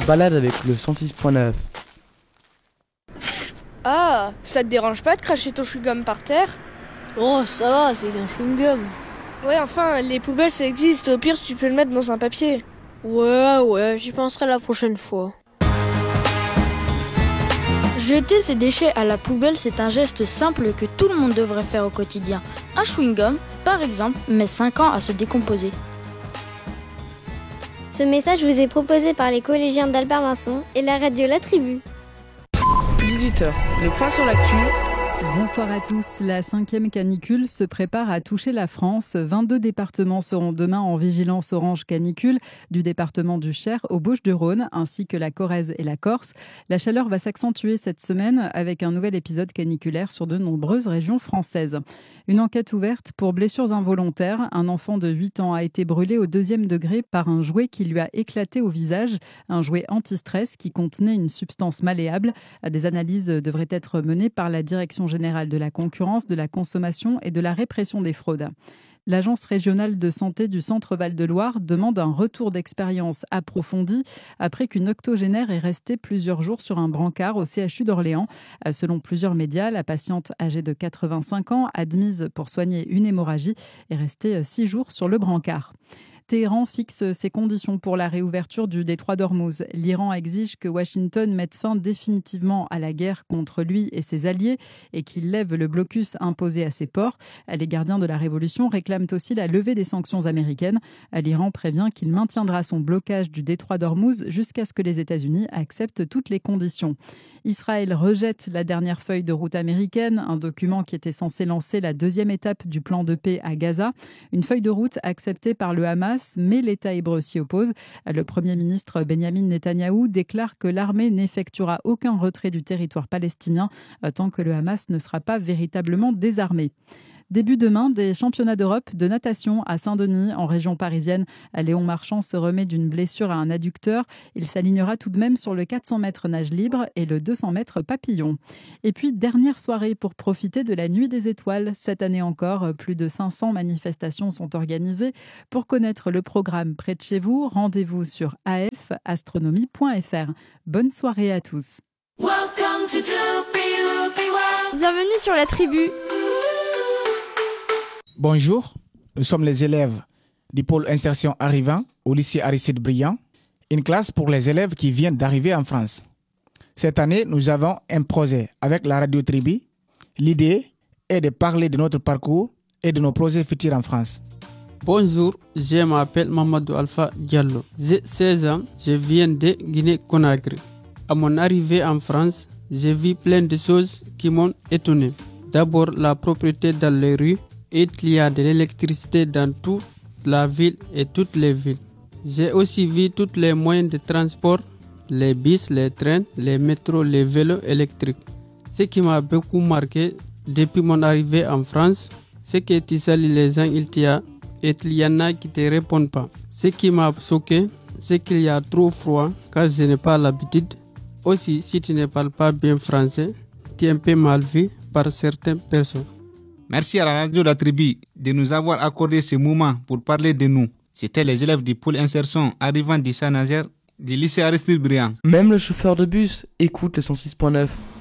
balade avec le 106.9. Ah, ça te dérange pas de cracher ton chewing-gum par terre ? Oh, ça va, c'est un chewing-gum. Ouais, enfin, les poubelles ça existe, au pire tu peux le mettre dans un papier. Ouais, j'y penserai la prochaine fois. Jeter ses déchets à la poubelle, c'est un geste simple que tout le monde devrait faire au quotidien. Un chewing-gum, par exemple, met 5 ans à se décomposer. Ce message vous est proposé par les collégiens d'Albert Masson et la radio La Tribu. 18h, le point sur l'actu. Bonsoir à tous. La 5e canicule se prépare à toucher la France. 22 départements seront demain en vigilance orange canicule, du département du Cher aux Bouches-du-Rhône, ainsi que la Corrèze et la Corse. La chaleur va s'accentuer cette semaine avec un nouvel épisode caniculaire sur de nombreuses régions françaises. Une enquête ouverte pour blessures involontaires. Un enfant de 8 ans a été brûlé au 2e degré par un jouet qui lui a éclaté au visage. Un jouet anti-stress qui contenait une substance malléable. Des analyses devraient être menées par la Direction générale de la concurrence, de la consommation et de la répression des fraudes. L'Agence régionale de santé du Centre Val-de-Loire demande un retour d'expérience approfondi après qu'une octogénaire est restée plusieurs jours sur un brancard au CHU d'Orléans. Selon plusieurs médias, la patiente âgée de 85 ans, admise pour soigner une hémorragie, est restée 6 jours sur le brancard. Téhéran fixe ses conditions pour la réouverture du détroit d'Ormuz. L'Iran exige que Washington mette fin définitivement à la guerre contre lui et ses alliés et qu'il lève le blocus imposé à ses ports. Les gardiens de la révolution réclament aussi la levée des sanctions américaines. L'Iran prévient qu'il maintiendra son blocage du détroit d'Ormuz jusqu'à ce que les États-Unis acceptent toutes les conditions. Israël rejette la dernière feuille de route américaine, un document qui était censé lancer la 2e étape du plan de paix à Gaza. Une feuille de route acceptée par le Hamas, mais l'État hébreu s'y oppose. Le Premier ministre Benjamin Netanyahou déclare que l'armée n'effectuera aucun retrait du territoire palestinien tant que le Hamas ne sera pas véritablement désarmé. Début demain des championnats d'Europe de natation à Saint-Denis, en région parisienne. Léon Marchand se remet d'une blessure à un adducteur. Il s'alignera tout de même sur le 400 mètres nage libre et le 200 mètres papillon. Et puis, dernière soirée pour profiter de la Nuit des Étoiles. Cette année encore, plus de 500 manifestations sont organisées. Pour connaître le programme près de chez vous, rendez-vous sur afastronomie.fr. Bonne soirée à tous. Bienvenue sur La Tribu. Bonjour, nous sommes les élèves du pôle insertion arrivant au lycée Aristide Briand, une classe pour les élèves qui viennent d'arriver en France. Cette année, nous avons un projet avec la radio Tribu. L'idée est de parler de notre parcours et de nos projets futurs en France. Bonjour, je m'appelle Mamadou Alpha Diallo. J'ai 16 ans, je viens de Guinée-Conakry. À mon arrivée en France, j'ai vu plein de choses qui m'ont étonné. D'abord, la propreté dans les rues. Et il y a de l'électricité dans toute la ville et toutes les villes. J'ai aussi vu tous les moyens de transport, les bus, les trains, les métros, les vélos électriques. Ce qui m'a beaucoup marqué depuis mon arrivée en France, c'est que tu salues les gens, il y en a qui ne te répondent pas. Ce qui m'a choqué, c'est qu'il y a trop froid car je n'ai pas l'habitude. Aussi, si tu ne parles pas bien français, tu es un peu mal vu par certaines personnes. Merci à la radio La Tribu de nous avoir accordé ce moment pour parler de nous. C'était les élèves du pôle insertion arrivant du Saint-Nazaire du lycée Aristide Briand. Même le chauffeur de bus écoute le 106.9.